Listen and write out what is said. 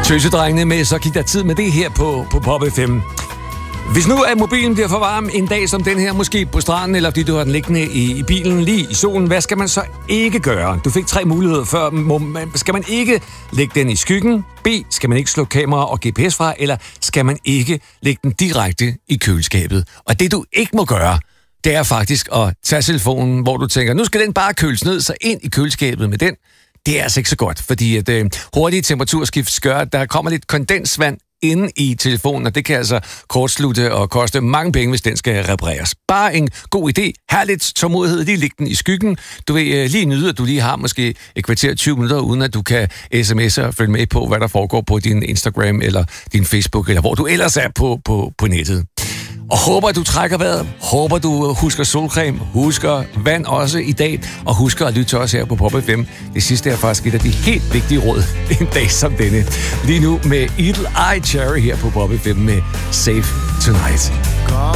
Tøsedrengene med, så gik der tid med det her på Pop FM. Hvis nu at mobilen bliver for varm en dag som den her, måske på stranden, eller fordi du har den liggende i bilen lige i solen, hvad skal man så ikke gøre? Du fik 3 muligheder før. Skal man ikke lægge den i skyggen? B. Skal man ikke slå kamera og GPS fra? Eller skal man ikke lægge den direkte i køleskabet? Og det du ikke må gøre, det er faktisk at tage telefonen, hvor du tænker, nu skal den bare køles ned, så ind i køleskabet med den. Det er altså ikke så godt, fordi at hurtige temperaturskift gør, at der kommer lidt kondensvand inde i telefonen, og det kan altså kortslutte og koste mange penge, hvis den skal repareres. Bare en god idé. Herligt tålmodighed, lige læg den i skyggen. Du vil lige nyde, at du lige har måske et kvarter 20 minutter, uden at du kan sms'e og følge med på, hvad der foregår på din Instagram eller din Facebook, eller hvor du ellers er på nettet. Og håber, du trækker vejret. Håber, du husker solcreme. Husker vand også i dag. Og husker at lytte til os her på Pop FM. Det sidste er faktisk et af de helt vigtige råd en dag som denne. Lige nu med Eagle Eye Cherry her på Pop FM med Safe Tonight.